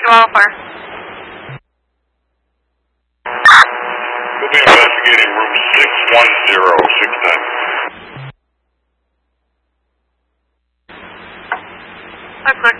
Wildfire. We'll be investigating room 610, 610. That's clear.